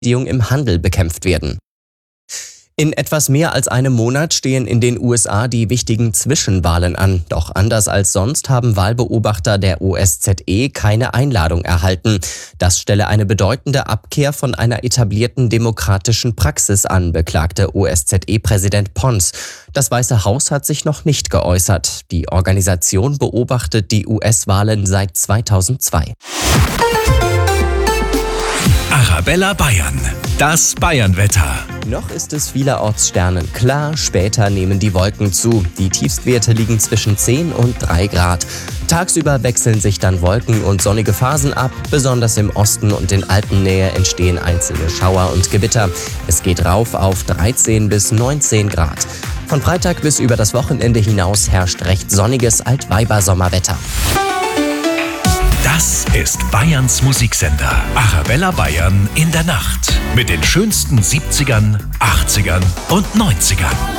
im Handel bekämpft werden. In etwas mehr als einem Monat stehen in den USA die wichtigen Zwischenwahlen an. Doch anders als sonst haben Wahlbeobachter der OSZE keine Einladung erhalten. Das stelle eine bedeutende Abkehr von einer etablierten demokratischen Praxis an, beklagte OSZE-Präsident Pons. Das Weiße Haus hat sich noch nicht geäußert. Die Organisation beobachtet die US-Wahlen seit 2002. Arabella Bayern, das Bayernwetter. Noch ist es vielerorts sternenklar, später nehmen die Wolken zu. Die Tiefstwerte liegen zwischen 10 und 3 Grad. Tagsüber wechseln sich dann Wolken und sonnige Phasen ab. Besonders im Osten und in Alpennähe entstehen einzelne Schauer und Gewitter. Es geht rauf auf 13 bis 19 Grad. Von Freitag bis über das Wochenende hinaus herrscht recht sonniges Altweiber-Sommerwetter. Das ist Bayerns Musiksender. Arabella Bayern in der Nacht. Mit den schönsten 70ern, 80ern und 90ern.